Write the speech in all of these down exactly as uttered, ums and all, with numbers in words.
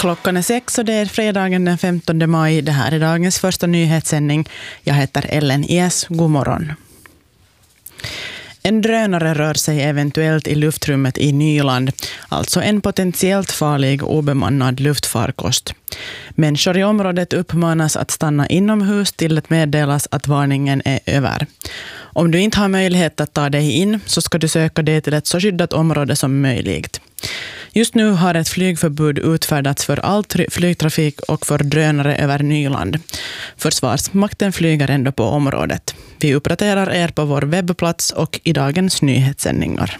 Klockan är sex och det är fredagen den femtonde maj. Det här är dagens första nyhetssändning. Jag heter Ellen Ies. God morgon. En drönare rör sig eventuellt i luftrummet i Nyland, alltså en potentiellt farlig obemannad luftfarkost. Människor i området uppmanas att stanna inomhus till det meddelas att varningen är över. Om du inte har möjlighet att ta dig in så ska du söka dig till ett så skyddat område som möjligt. Just nu har ett flygförbud utfärdats för all flygtrafik och för drönare över Nyland. Försvarsmakten flyger ändå på området. Vi uppdaterar er på vår webbplats och i dagens nyhetssändningar.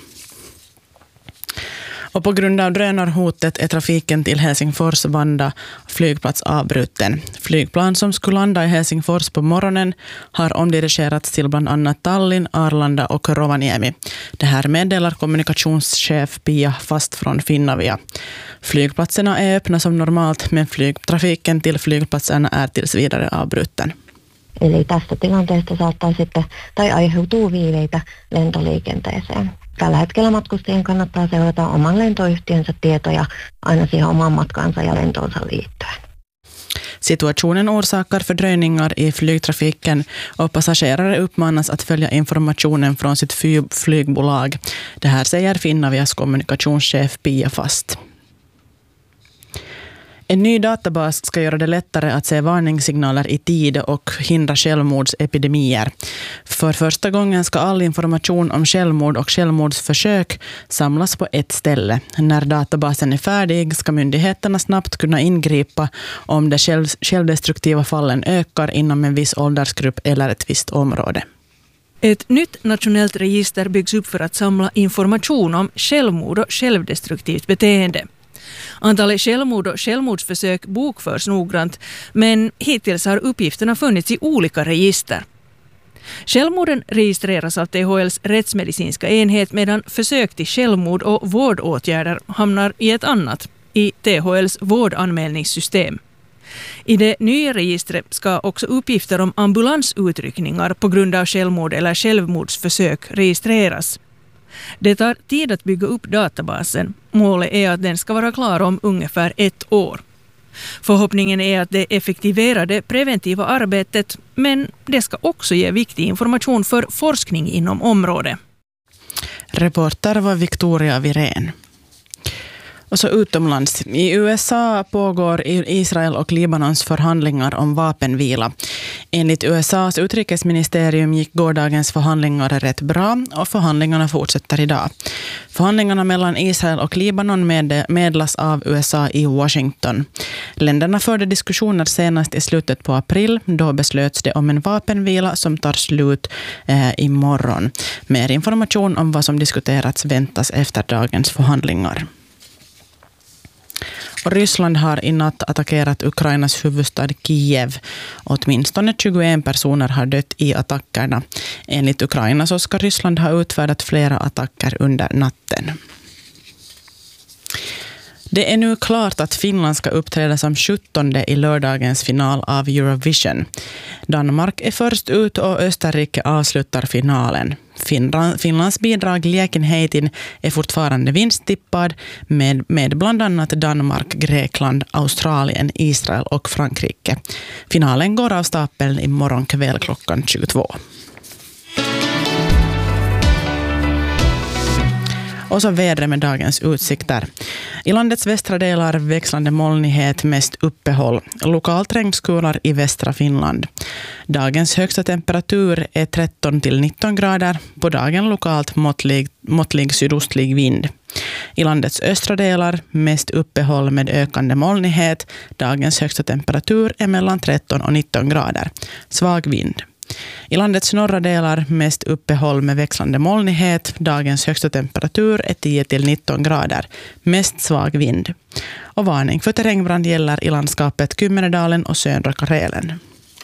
Och på grund av drönarhotet är trafiken till Helsingfors Vanda flygplats avbruten. Flygplan som skulle landa i Helsingfors på morgonen har omdirigerats till bland annat Tallinn, Arlanda och Rovaniemi. Det här meddelar kommunikationschef Pia Fast från Finavia. Flygplatserna är öppna som normalt, men flygtrafiken till flygplatserna är tills vidare avbruten. Eli tästä tilanteesta saattaa sitten, tai aiheutuu viiveitä lentoliikenteeseen. Tällä hetkellä matkustajien kannattaa seurata oman lentoyhtiönsä tietoja aina siihen oman matkaansa ja lentoonsa liittyen. Situationen orsakar fördröjningar i flygtrafiken och passagerare uppmanas att följa informationen från sitt flygbolag. Det här säger Finavias kommunikationschef Pia Fast. En ny databas ska göra det lättare att se varningssignaler i tid och hindra självmordsepidemier. För första gången ska all information om självmord och självmordsförsök samlas på ett ställe. När databasen är färdig ska myndigheterna snabbt kunna ingripa om de själv, självdestruktiva fallen ökar inom en viss åldersgrupp eller ett visst område. Ett nytt nationellt register byggs upp för att samla information om självmord och självdestruktivt beteende. Antalet självmord och självmordsförsök bokförs noggrant, men hittills har uppgifterna funnits i olika register. Självmorden registreras av T H L:s rättsmedicinska enhet medan försök till självmord och vårdåtgärder hamnar i ett annat, i T H L:s vårdanmälningssystem. I det nya registret ska också uppgifter om ambulansutryckningar på grund av självmord eller självmordsförsök registreras. Det tar tid att bygga upp databasen. Målet är att den ska vara klar om ungefär ett år. Förhoppningen är att det effektiverar det preventiva arbetet, men det ska också ge viktig information för forskning inom området. Reporter var Victoria Virén. Och så utomlands. I U S A pågår Israel och Libanons förhandlingar om vapenvila. Enligt U S A:s utrikesministerium gick gårdagens förhandlingar rätt bra och förhandlingarna fortsätter idag. Förhandlingarna mellan Israel och Libanon med, medlas av U S A i Washington. Länderna förde diskussioner senast i slutet på april. Då beslöts det om en vapenvila som tar slut eh, imorgon. Mer information om vad som diskuterats väntas efter dagens förhandlingar. Och Ryssland har i natt attackerat Ukrainas huvudstad Kiev. Åtminstone tjugoen personer har dött i attackerna. Enligt Ukraina så ska Ryssland ha utfärdat flera attacker under natten. Det är nu klart att Finland ska uppträda som sjuttonde i lördagens final av Eurovision. Danmark är först ut och Österrike avslutar finalen. Finlands bidrag Leken heitin är fortfarande vinsttippad med, med bland annat Danmark, Grekland, Australien, Israel och Frankrike. Finalen går av stapeln imorgon kväll klockan tjugotvå. Och så vädret med dagens utsikter. I landets västra delar växlande molnighet, mest uppehåll. Lokalt regnskurar i västra Finland. Dagens högsta temperatur är tretton till nitton grader. På dagen lokalt måttlig, måttlig sydostlig vind. I landets östra delar mest uppehåll med ökande molnighet. Dagens högsta temperatur är mellan tretton och nitton grader. Svag vind. I landets norra delar mest uppehåll med växlande molnighet. Dagens högsta temperatur är tio till nitton grader. Mest svag vind. Och varning för terrängbrand gäller i landskapet Kymmenedalen och södra Karelen.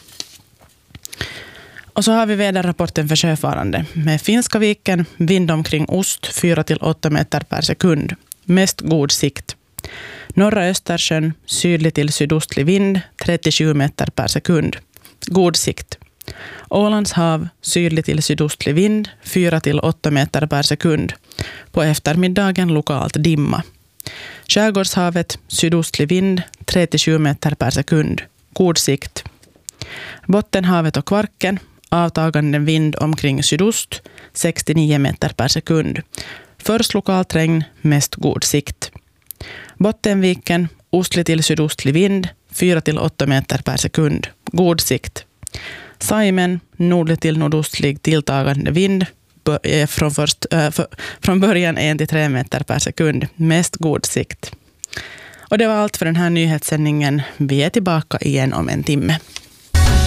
Och så har vi väderrapporten för sjöfarande. Med Finska viken, vind omkring ost fyra till åtta meter per sekund. Mest god sikt. Norra Östersjön, sydlig till sydostlig vind, trettiosju meter per sekund. God sikt. Ålands hav, sydlig till sydostlig vind, fyra till åtta meter per sekund. På eftermiddagen lokalt dimma. Skärgårdshavet, sydostlig vind, tre till sju meter per sekund. God sikt. Bottenhavet och Kvarken, avtagande vind omkring sydost, sex till nio meter per sekund. Först lokalt regn, mest god sikt. Bottenviken, ostlig till sydostlig vind, fyra till åtta meter per sekund. God sikt. Saimen, nordlig till nordostlig tilltagande vind, från, först, äh, för, från början en till tre meter per sekund. Mest god sikt. Och det var allt för den här nyhetssändningen. Vi är tillbaka igen om en timme.